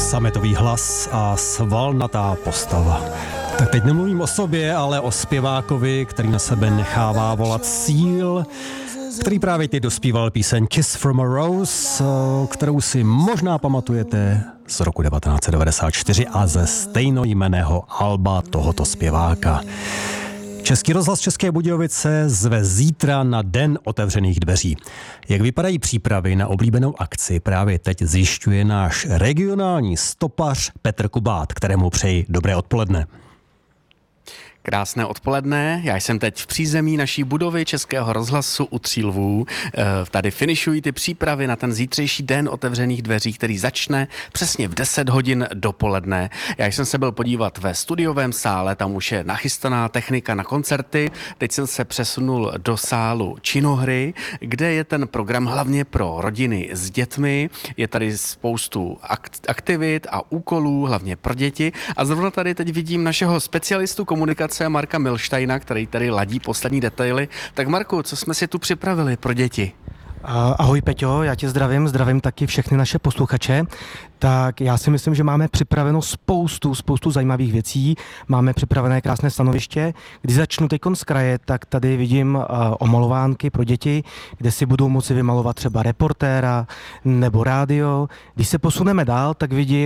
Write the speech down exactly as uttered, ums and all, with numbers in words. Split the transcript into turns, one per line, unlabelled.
sametový hlas a svalnatá postava. Tak teď nemluvím o sobě, ale o zpěvákovi, který na sebe nechává volat síl, který právě teď dospíval píseň Kiss from a Rose, kterou si možná pamatujete z roku devatenáct set devadesát čtyři a ze stejnojmenného alba tohoto zpěváka. Český rozhlas České Budějovice zve zítra na Den otevřených dveří. Jak vypadají přípravy na oblíbenou akci, právě teď zjišťuje náš regionální stopař Petr Kubát, kterému přeji dobré odpoledne.
Krásné odpoledne, já jsem teď v přízemí naší budovy Českého rozhlasu u Tří lvů. Tady finišují ty přípravy na ten zítřejší Den otevřených dveří, který začne přesně v deset hodin dopoledne. Já jsem se byl podívat ve studiovém sále, tam už je nachystaná technika na koncerty. Teď jsem se přesunul do sálu činohry, kde je ten program hlavně pro rodiny s dětmi. Je tady spoustu aktivit a úkolů, hlavně pro děti. A zrovna tady teď vidím našeho specialistu komunikace Marka Milštajna, který tady ladí poslední detaily. Tak Marku, co jsme si tu připravili pro děti?
Ahoj Peťo, já tě zdravím, zdravím taky všechny naše posluchače. Tak já si myslím, že máme připraveno spoustu, spoustu zajímavých věcí. Máme připravené krásné stanoviště. Když začnu teďkon z kraje, tak tady vidím uh, omalovánky pro děti, kde si budou moci vymalovat třeba reportéra nebo rádio. Když se posuneme dál, tak vidím